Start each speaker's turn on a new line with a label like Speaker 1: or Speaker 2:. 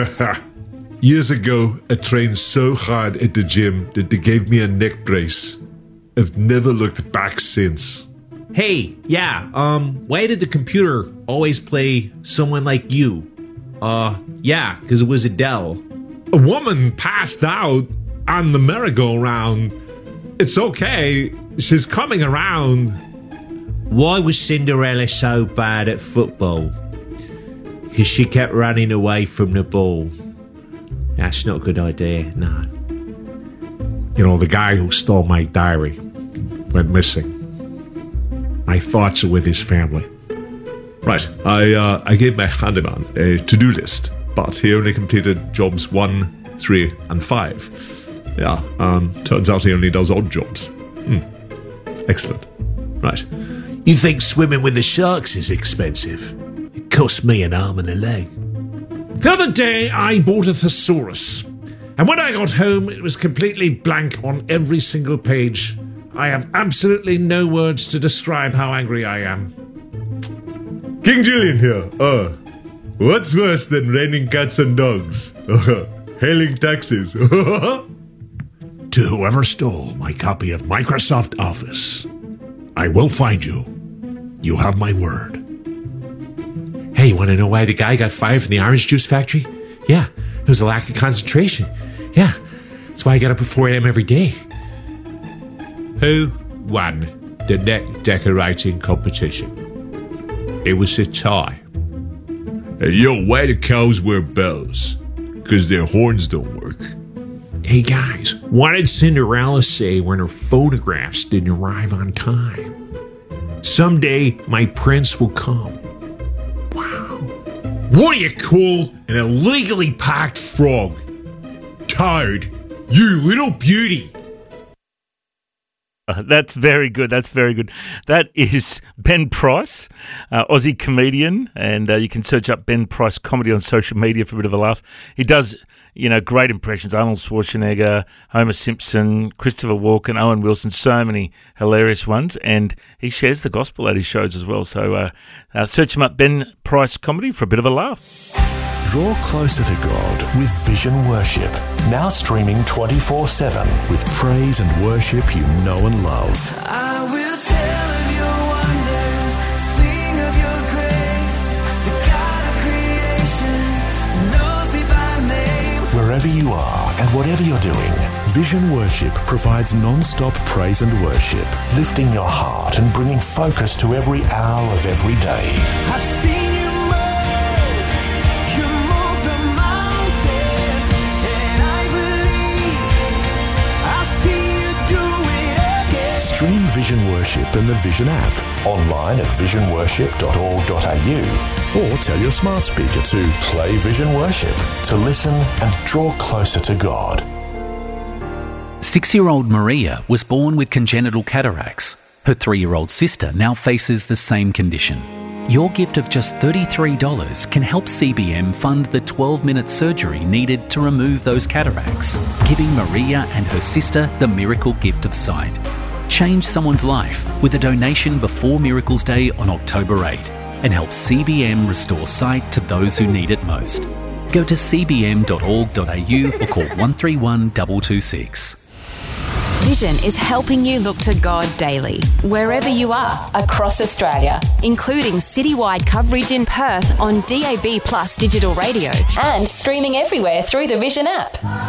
Speaker 1: Years ago, I trained so hard at the gym that they gave me a neck brace. I've never looked back since.
Speaker 2: Hey, yeah, why did the computer always play Someone Like You? Yeah, because it was Adele.
Speaker 1: A woman passed out on the merry-go-round. It's okay, she's coming around.
Speaker 2: Why was Cinderella so bad at football? Because she kept running away from the ball. That's not a good idea, no.
Speaker 1: You know, the guy who stole my diary went missing. My thoughts are with his family. Right, I gave my handyman a to-do list, but he only completed jobs 1, 3, and 5. Yeah, turns out he only does odd jobs. Excellent. Right.
Speaker 2: You think swimming with the sharks is expensive? It cost me an arm and a leg.
Speaker 1: The other day, I bought a thesaurus, and when I got home, it was completely blank on every single page. I have absolutely no words to describe how angry I am. King Julian here. What's worse than raining cats and dogs? Hailing taxis. To whoever stole my copy of Microsoft Office, I will find you. You have my word.
Speaker 2: Hey, you want to know why the guy got fired from the orange juice factory? Yeah, it was a lack of concentration. Yeah, that's why I get up at 4 a.m. every day. Who won the neck decorating competition? It was a tie.
Speaker 1: Hey, yo, why do cows wear bells? Because their horns don't work.
Speaker 2: Hey guys, what did Cinderella say when her photographs didn't arrive on time? Someday my prince will come. Wow.
Speaker 1: What do you call an illegally packed frog? Tired, you little beauty.
Speaker 3: That's very good. That's very good. That is Ben Price, Aussie comedian, and you can search up Ben Price Comedy on social media for a bit of a laugh. He does, great impressions. Arnold Schwarzenegger, Homer Simpson, Christopher Walken, Owen Wilson, so many hilarious ones, and he shares the gospel at his shows as well. So search him up, Ben Price Comedy, for a bit of a laugh.
Speaker 4: Draw closer to God with Vision Worship. Now streaming 24/7 with praise and worship you know and love.
Speaker 5: I will tell of your wonders, sing of your grace. The God of creation knows me by name.
Speaker 4: Wherever you are and whatever you're doing, Vision Worship provides non-stop praise and worship, lifting your heart and bringing focus to every hour of every day.
Speaker 5: I've seen
Speaker 4: Stream Vision Worship in the Vision app, online at visionworship.org.au, or tell your smart speaker to play Vision Worship to listen and draw closer to God.
Speaker 6: 6-year-old Maria was born with congenital cataracts. Her 3-year-old sister now faces the same condition. Your gift of just $33 can help CBM fund the 12-minute surgery needed to remove those cataracts, giving Maria and her sister the miracle gift of sight. Change someone's life with a donation before Miracles Day on October 8 and help CBM restore sight to those who need it most. Go to cbm.org.au or call 131 226.
Speaker 7: Vision is helping you look to God daily, wherever you are, across Australia, including citywide coverage in Perth on DAB+ digital radio and streaming everywhere through the Vision app.